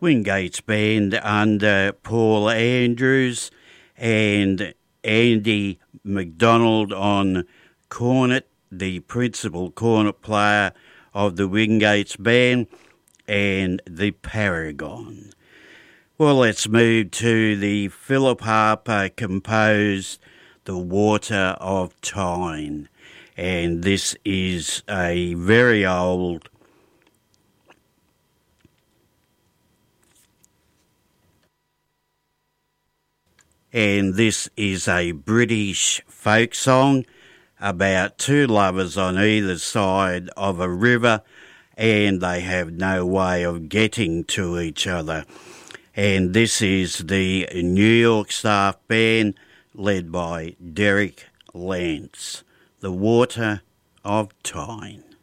Wingates Band under Paul Andrews and Andy McDonald on cornet, the principal cornet player of the Wingates Band, and the Paragon. Well, let's move to the Philip Harper composed The Water of Tyne, and this is a very old British folk song about two lovers on either side of a river, and they have no way of getting to each other. And this is the New York Staff Band led by Derek Lance, The Water of Tyne.